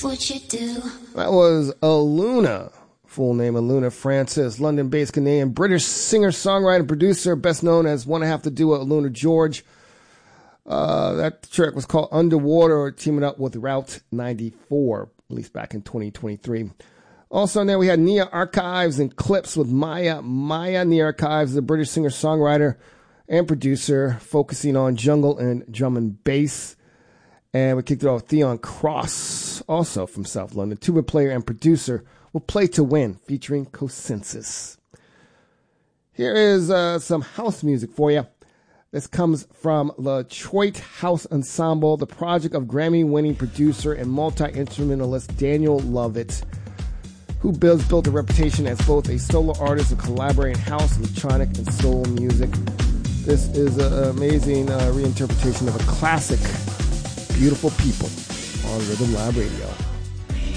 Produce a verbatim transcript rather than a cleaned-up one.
what you do. That was Aluna. Full name Aluna Francis, London-based Canadian British singer, songwriter, producer, best known as one half the duo Aluna George. Uh, that track was called Underwater, teaming up with Route ninety-four, released back in twenty twenty-three. Also in there we had Nia Archives and Clips with Maya. Maya Nia Archives is a British singer, songwriter, and producer, focusing on jungle and drum and bass. And we kicked it off with Theon Cross, also from South London, tuba player and producer, will Play to Win, featuring Consensus. Here is uh, some house music for you. This comes from the Detroit House Ensemble, the project of Grammy-winning producer and multi-instrumentalist Daniel Lovett, who builds, built a reputation as both a solo artist and collaborating house, electronic, and soul music. This is an amazing uh, reinterpretation of a classic, Beautiful People, on Rhythm Lab Radio.